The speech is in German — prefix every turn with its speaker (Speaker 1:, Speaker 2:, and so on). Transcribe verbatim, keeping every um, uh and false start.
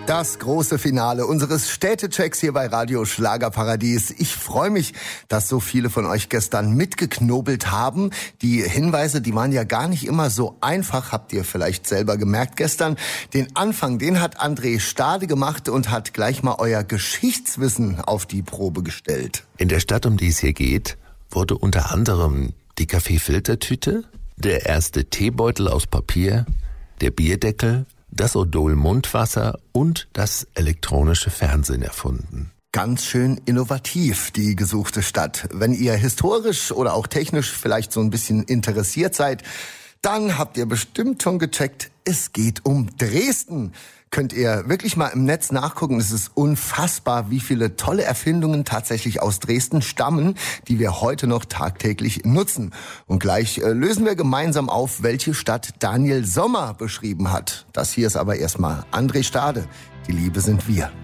Speaker 1: Das große Finale unseres Städtechecks hier bei Radio Schlagerparadies. Ich freue mich, dass so viele von euch gestern mitgeknobelt haben. Die Hinweise, die waren ja gar nicht immer so einfach, habt ihr vielleicht selber gemerkt gestern. Den Anfang, den hat André Stade gemacht und hat gleich mal euer Geschichtswissen auf die Probe gestellt.
Speaker 2: In der Stadt, um die es hier geht, wurde unter anderem die Kaffeefiltertüte, der erste Teebeutel aus Papier, der Bierdeckel, das Odol-Mundwasser und das elektronische Fernsehen erfunden.
Speaker 1: Ganz schön innovativ, die gesuchte Stadt. Wenn ihr historisch oder auch technisch vielleicht so ein bisschen interessiert seid, dann habt ihr bestimmt schon gecheckt, es geht um Dresden. Könnt ihr wirklich mal im Netz nachgucken. Es ist unfassbar, wie viele tolle Erfindungen tatsächlich aus Dresden stammen, die wir heute noch tagtäglich nutzen. Und gleich äh, lösen wir gemeinsam auf, welche Stadt Daniel Sommer beschrieben hat. Das hier ist aber erstmal André Stade. Die Liebe sind wir.